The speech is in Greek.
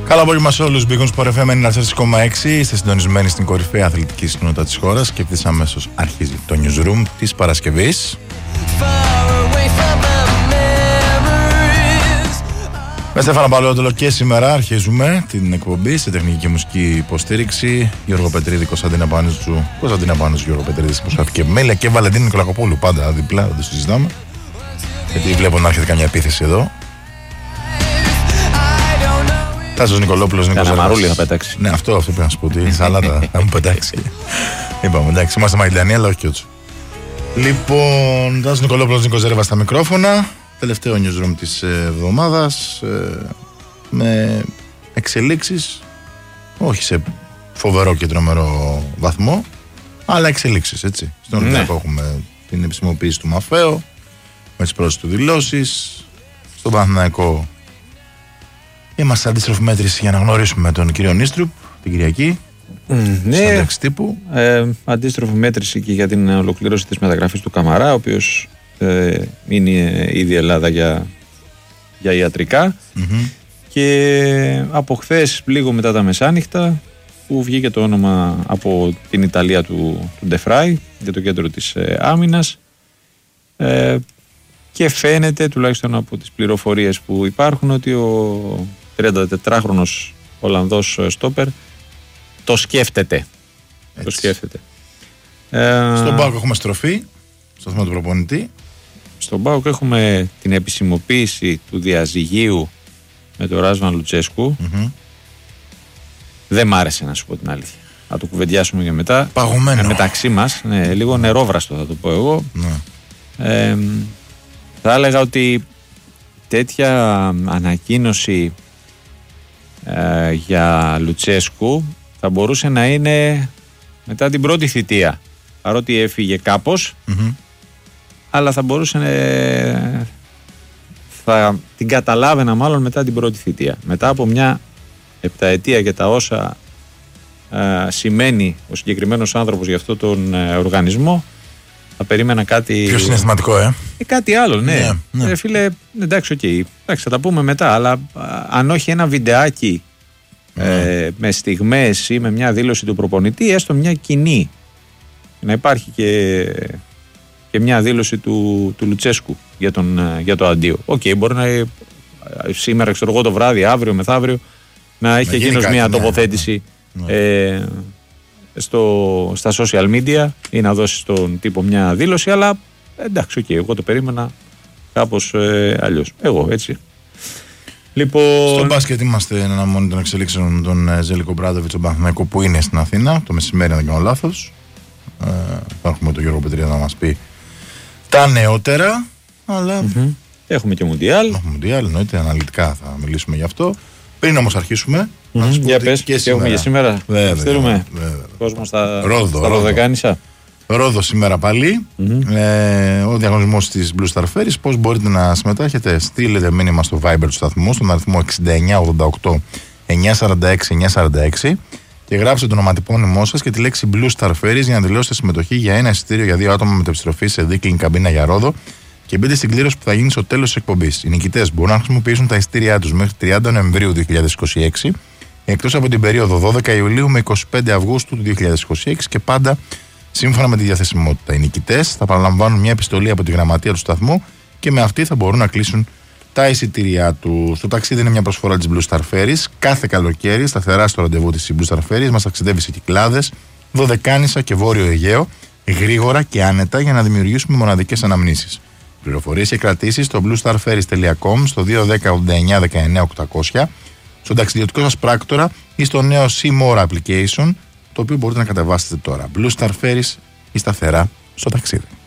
Καλό απόγευμα σε όλους. Big Sport FM 94,6. Είστε συντονισμένοι στην κορυφαία αθλητική συχνότητα της χώρας και ευθύς αμέσως αρχίζει το newsroom της Παρασκευής. Με Στέφανο Παλαιότολο και σήμερα αρχίζουμε την εκπομπή σε τεχνική και μουσική υποστήριξη. Γιώργο Πετρίδη, Κωνσταντίνα Πάνουτσου, Γιώργο Πετρίδης που γράφει και μέλια και Βαλεντίνη Νικολακοπούλου. Πάντα διπλά, δεν το συζητάμε. Γιατί βλέπω να έρχεται καμιά επίθεση εδώ. Τάσος Νικολόπουλος, Νίκος Ζέρβας. Μαρούλι θα πετάξει. Ναι, αυτό πρέπει να σου πω. Ότι σαλάτα θα μου πετάξει. Είπαμε, εντάξει, είμαστε Μαγκλιανοί, αλλά όχι και ότσο. Λοιπόν, Τάσος Νικολόπουλος, Νίκος Ζέρβας στα μικρόφωνα. Τελευταίο newsroom της εβδομάδας. Με εξελίξεις, όχι σε φοβερό και τρομερό βαθμό, αλλά εξελίξεις, έτσι. Στον Ολυμπιακό έχουμε την επισημοποίηση του Μαφέο, με τις πρώτες του δηλώσεις. Στον Παναθηναϊκό είμαστε αντίστροφη μέτρηση για να γνωρίσουμε τον κύριο Νίστρουπ την Κυριακή. Ναι, τύπου. Αντίστροφη μέτρηση και για την ολοκλήρωση της μεταγραφής του Καμαρά, ο οποίος είναι ήδη Ελλάδα για ιατρικά. Και από χθες, λίγο μετά τα μεσάνυχτα, που βγήκε το όνομα από την Ιταλία του Ντεφράι για το κέντρο της άμυνας, και φαίνεται, τουλάχιστον από τις πληροφορίες που υπάρχουν, ότι ο 34χρονος Ολλανδός στόπερ το σκέφτεται. Το σκέφτεται. Στον ΠΑΟΚ έχουμε στροφή στο θέμα του προπονητή. Στον ΠΑΟΚ έχουμε την επισημοποίηση του διαζυγίου με τον Ράσβαν Λουτσέσκου. Δεν μ' άρεσε, να σου πω την αλήθεια. Θα το κουβεντιάσουμε και μετά. Παγωμένο. Μεταξύ μας, ναι, λίγο νερόβραστο θα το πω εγώ. Θα έλεγα ότι τέτοια ανακοίνωση για Λουτσέσκου θα μπορούσε να είναι μετά την πρώτη θητεία, παρότι έφυγε κάπως, αλλά θα μπορούσε θα την καταλάβαινα μάλλον μετά την πρώτη θητεία, μετά από μια επταετία και τα όσα σημαίνει ο συγκεκριμένος άνθρωπος για αυτόν τον οργανισμό. Θα περίμενα κάτι πιο συναισθηματικό, κάτι άλλο, ναι. Φίλε, εντάξει, εντάξει, θα τα πούμε μετά, αλλά αν όχι ένα βιντεάκι με στιγμές ή με μια δήλωση του προπονητή, έστω μια κοινή, να υπάρχει και μια δήλωση του Λουτσέσκου για το αντίο. Μπορεί να σήμερα, ξέρω εγώ, το βράδυ, αύριο, μεθαύριο, να έχει εκείνος μια τοποθέτηση στα social media ή να δώσει στον τύπο μια δήλωση, αλλά εντάξει, εγώ το περίμενα κάπως αλλιώς. Εγώ, έτσι. Λοιπόν, στο μπάσκετ είμαστε εν αναμονή των εξελίξεων με τον Ζέλικο Μπράντοβιτς, τον Παναθηναϊκό, που είναι στην Αθήνα το μεσημέρι, αν δεν κάνω λάθος. Θα έχουμε τον Γιώργο Πετρίδη να μας πει τα νεότερα, αλλά έχουμε και Μουντιάλ. Έχουμε Μουντιάλ, εννοείται, αναλυτικά θα μιλήσουμε γι' αυτό. Πριν όμως αρχίσουμε, για πες, και έχουμε για σήμερα. Βέβαια. Κόσμο στα Ροδεκάνησα. Ρόδο σήμερα πάλι. Ο διαγωνισμός της Blue Star Ferries. Πώς μπορείτε να συμμετάχετε? Στείλετε μήνυμα στο Viber του σταθμού στον αριθμό 6988 946 946 και γράψτε το ονοματεπώνυμό σας και τη λέξη Blue Star Ferries για να δηλώσετε συμμετοχή για ένα εισιτήριο για 2 άτομα μετεπιστροφή σε δίκλινη καμπίνα για Ρόδο και μπείτε στην κλήρωση που θα γίνει στο τέλος της εκπομπής. Οι νικητές μπορούν να χρησιμοποιήσουν τα εισιτήριά τους μέχρι 30 Νοεμβρίου 2026, εκτός από την περίοδο 12 Ιουλίου με 25 Αυγούστου του 2026 και πάντα σύμφωνα με τη διαθεσιμότητα. Οι νικητές θα παραλαμβάνουν μια επιστολή από τη γραμματεία του σταθμού και με αυτή θα μπορούν να κλείσουν τα εισιτήριά του. Το ταξίδι είναι μια προσφορά της Blue Star Ferries. Κάθε καλοκαίρι, σταθερά στο ραντεβού της Blue Star Ferries, μας ταξιδεύει σε Κυκλάδες, Δωδεκάνησα και Βόρειο Αιγαίο, γρήγορα και άνετα για να δημιουργήσουμε μοναδικές αναμνήσεις. Πληροφορίες και κρατήσεις στο bluestarferries.com, στο 210 89 19 800, στον ταξιδιωτικό σας πράκτορα ή στο νέο C-More application, το οποίο μπορείτε να κατεβάσετε τώρα. Blue Star Ferries, η σταθερά στο ταξίδι.